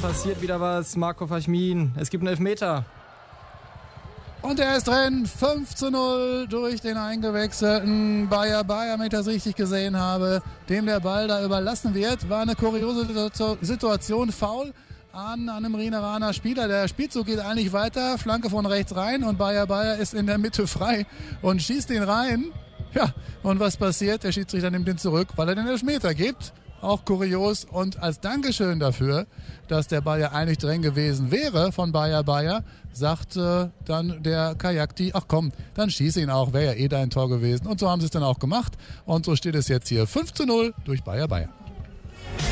passiert wieder was. Marco Fachmin, es gibt einen Elfmeter. Und er ist drin, 5:0 durch den eingewechselten Bayer, wenn ich das richtig gesehen habe, dem der Ball da überlassen wird. War eine kuriose Situation, Foul an einem Rieneraner Spieler. Der Spielzug geht eigentlich weiter, Flanke von rechts rein und Bayer ist in der Mitte frei und schießt ihn rein. Ja, und was passiert? Der Schiedsrichter nimmt ihn zurück, weil er den Elfmeter gibt. Auch kurios, und als Dankeschön dafür, dass der Ball ja eigentlich drin gewesen wäre von Bayer, sagt dann der Kajakti, ach komm, dann schieße ihn auch, wäre ja dein Tor gewesen. Und so haben sie es dann auch gemacht und so steht es jetzt hier 5:0 durch Bayer.